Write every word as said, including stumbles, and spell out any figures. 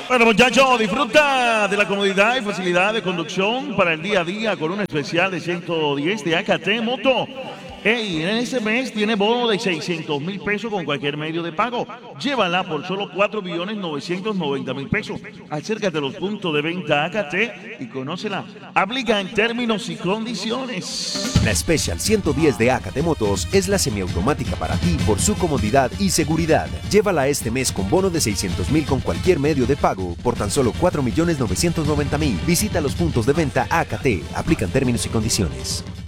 Bueno, muchachos, disfruta de la comodidad y facilidad de conducción para el día a día con un especial de ciento diez de A K T Moto. Hey, en ese mes tiene bono de seiscientos mil pesos con cualquier medio de pago. Llévala por solo cuatro millones novecientos noventa mil pesos. Acércate a los puntos de venta A K T y conócela. Aplica en términos y condiciones. La Special ciento diez de A K T Motos es la semiautomática para ti por su comodidad y seguridad. Llévala este mes con bono de seiscientos mil con cualquier medio de pago por tan solo cuatro millones novecientos noventa mil. Visita los puntos de venta A K T. Aplican términos y condiciones.